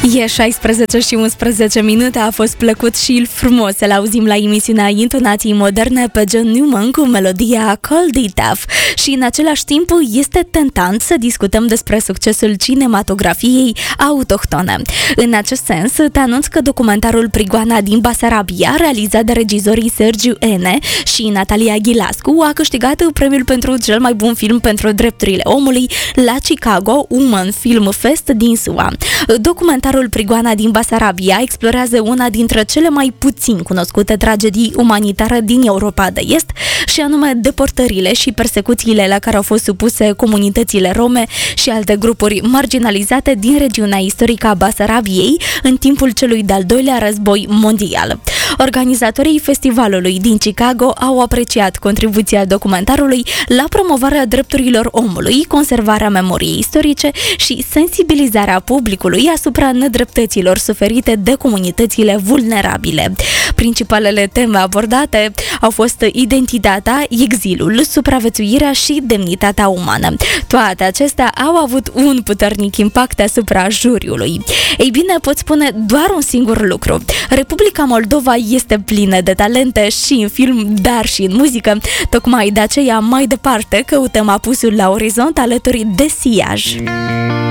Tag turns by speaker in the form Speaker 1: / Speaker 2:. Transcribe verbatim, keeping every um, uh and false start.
Speaker 1: E șaisprezece și unsprezece minute, a fost plăcut și frumos să-l auzim la emisiunea Intonații Moderne pe John Newman cu melodia Cold It Tough. Și în același timp este tentant să discutăm despre succesul cinematografiei autohtone. În acest sens, te anunț că documentarul Prigoana din Basarabia, realizat de regizorii Sergiu Ene și Natalia Ghilascu, a câștigat premiul pentru cel mai bun film pentru drepturile omului la Chicago Women Film Fest din S U A. Documentarul Prigoana din Basarabia explorează una dintre cele mai puțin cunoscute tragedii umanitare din Europa de Est, și anume deportările și persecuțiile la care au fost supuse comunitățile rome și alte grupuri marginalizate din regiunea istorică a Basarabiei în timpul celui de-al doilea război mondial. Organizatorii festivalului din Chicago au apreciat contribuția documentarului la promovarea drepturilor omului, conservarea memoriei istorice și sensibilizarea publicului asupra nedreptăților suferite de comunitățile vulnerabile. Principalele teme abordate au fost identitatea, exilul, supraviețuirea și demnitatea umană. Toate acestea au avut un puternic impact asupra juriului. Ei bine, pot spune doar un singur lucru. Republica Moldova este plină de talente și în film, dar și în muzică. Tocmai de aceea, mai departe, căutăm apusul la orizont alături de Siaj.